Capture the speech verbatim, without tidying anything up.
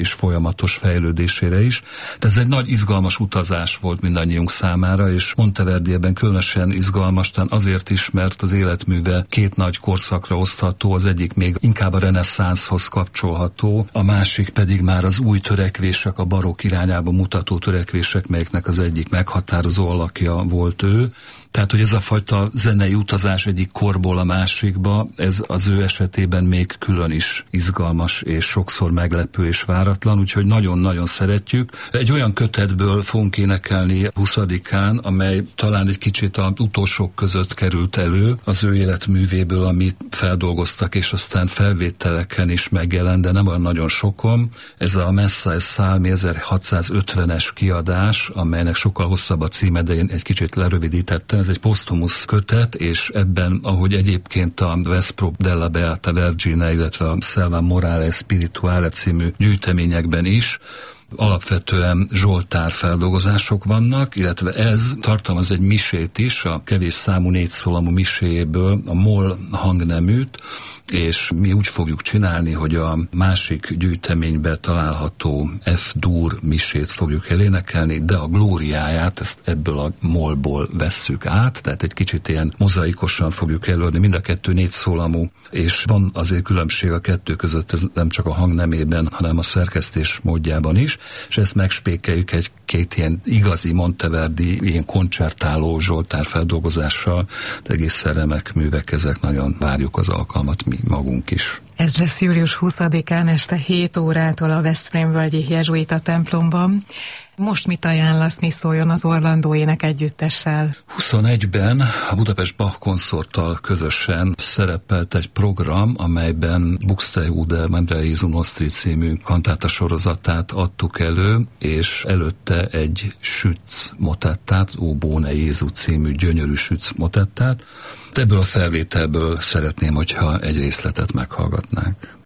és folyamatos fejlődésére is. De ez egy nagy izgalmas utazás volt mindannyiunk számára, és Monteverdi ebben különösen izgalmas, azért is, mert az életműve két nagy korszakra osztható, az egyik még inkább a reneszánszhoz kapcsolható, a másik pedig már az új törekvések, a barokk irányába mutató törekvések, melyeknek az egyik meghatározó alakja volt ő. Tehát, hogy ez a fajta zenei utazás egyik korból a másikba, ez az ő esetében még külön is izgalmas, és sokszor meglepő és váratlan, úgyhogy nagyon-nagyon szeretjük. Egy olyan kötetből fogunk énekelni huszadikán, amely talán egy kicsit az utolsók között került elő, az ő életművéből, amit feldolgoztak, és aztán felvételeken is megjelent, de nem olyan nagyon sokon. Ez a Messa e Salmi ezerhatszázötvenes kiadás, amelynek sokkal hosszabb a címe, de én egy kicsit lerövidítettem. Ez egy posztumusz kötet, és ebben, ahogy egyébként a Vespro della Beata Vergine, illetve a Selva Morale Spirituale című gyűjteményekben is alapvetően zsoltár feldolgozások vannak, illetve ez tartalmaz egy misét is, a kevés számú négyszólamú miséjéből, a moll hangneműt, és mi úgy fogjuk csinálni, hogy a másik gyűjteményben található F-dur misét fogjuk elénekelni, de a glóriáját ezt ebből a mollból vesszük át, tehát egy kicsit ilyen mozaikosan fogjuk előadni, mind a kettő négyszólamú, és van azért különbség a kettő között, ez nem csak a hangnemében, hanem a szerkesztés módjában is, és ezt megspékeljük egy két ilyen igazi Monteverdi, ilyen koncertáló zsoltár feldolgozással, de egészen remek művek, ezek, nagyon várjuk az alkalmat mi magunk is. Ez lesz július huszadikán este hét órától a Veszprémvölgyi jezsuita templomban. Most mit ajánlasz, mi szóljon az Orlandó Ének Együttessel? huszonegyben a Budapest Bach konszorttal közösen szerepelt egy program, amelyben Buxtehude Mandrea Jesu Nostri című kantáta sorozatát adtuk elő, és előtte egy Schütz motettát, Ó Bóne Jézu című gyönyörű Schütz motettát. Ebből a felvételből szeretném, hogyha egy részletet meghallgatnánk.